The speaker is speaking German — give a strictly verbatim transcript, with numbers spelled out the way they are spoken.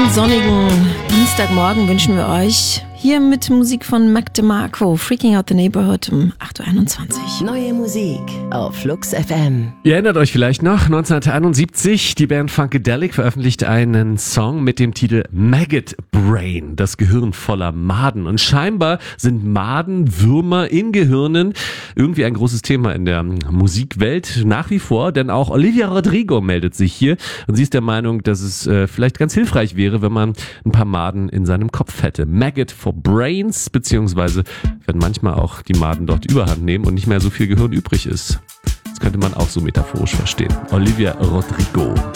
schönen sonnigen Dienstagmorgen wünschen wir euch. Hier mit Musik von Mac DeMarco, Freaking Out the Neighborhood um acht Uhr einundzwanzig. Neue Musik auf Flux F M. Ihr erinnert euch vielleicht noch, neunzehnhunderteinundsiebzig, die Band Funkadelic veröffentlicht einen Song mit dem Titel Maggot Brain, das Gehirn voller Maden. Und scheinbar sind Madenwürmer in Gehirnen irgendwie ein großes Thema in der Musikwelt nach wie vor, denn auch Olivia Rodrigo meldet sich hier und sie ist der Meinung, dass es äh, vielleicht ganz hilfreich wäre, wenn man ein paar Maden in seinem Kopf hätte. Maggot for Brains, beziehungsweise wenn manchmal auch die Maden dort überhand nehmen und nicht mehr so viel Gehirn übrig ist. Das könnte man auch so metaphorisch verstehen. Olivia Rodrigo.